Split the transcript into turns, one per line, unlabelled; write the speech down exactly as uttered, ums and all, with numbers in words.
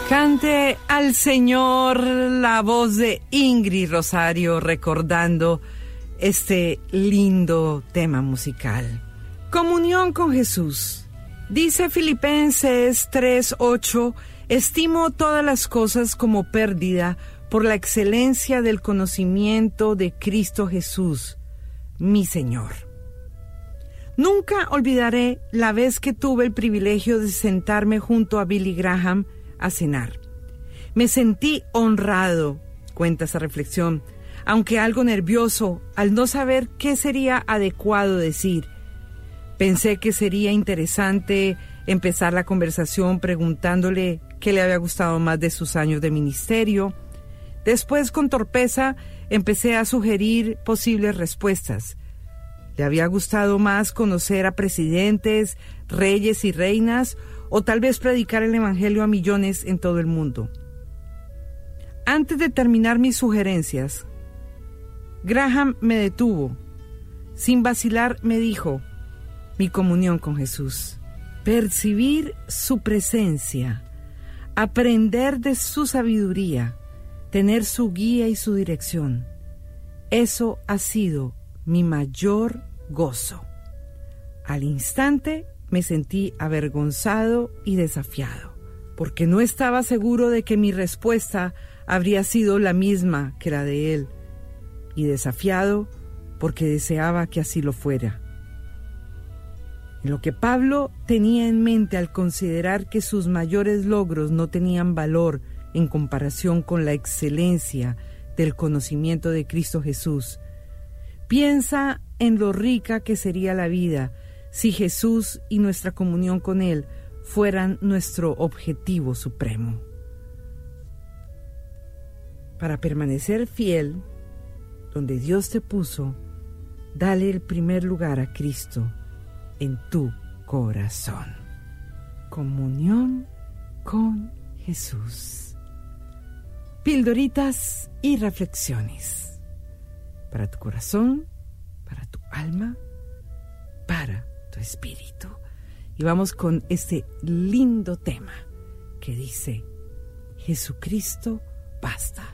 Cante al Señor la voz de Ingrid Rosario recordando este lindo tema musical. Comunión con Jesús. Dice Filipenses tres ocho, estimo todas las cosas como pérdida por la excelencia del conocimiento de Cristo Jesús, mi Señor. Nunca olvidaré la vez que tuve el privilegio de sentarme junto a Billy Graham a cenar. Me sentí honrado, cuenta esa reflexión, aunque algo nervioso al no saber qué sería adecuado decir. Pensé que sería interesante empezar la conversación preguntándole qué le había gustado más de sus años de ministerio. Después, con torpeza, empecé a sugerir posibles respuestas. ¿Le había gustado más conocer a presidentes, reyes y reinas, o tal vez predicar el evangelio a millones en todo el mundo? Antes de terminar mis sugerencias, Graham me detuvo. Sin vacilar me dijo: mi comunión con Jesús, percibir su presencia, aprender de su sabiduría, tener su guía y su dirección. Eso ha sido mi mayor gozo. Al instante me sentí avergonzado y desafiado, porque no estaba seguro de que mi respuesta habría sido la misma que la de él, y desafiado porque deseaba que así lo fuera. Lo que Pablo tenía en mente al considerar que sus mayores logros no tenían valor en comparación con la excelencia del conocimiento de Cristo Jesús, piensa en lo rica que sería la vida si Jesús y nuestra comunión con Él fueran nuestro objetivo supremo. Para permanecer fiel, donde Dios te puso, dale el primer lugar a Cristo en tu corazón. Comunión con Jesús. Pildoritas y reflexiones para tu corazón, para tu alma, para tu espíritu. Y vamos con este lindo tema que dice: Jesucristo basta.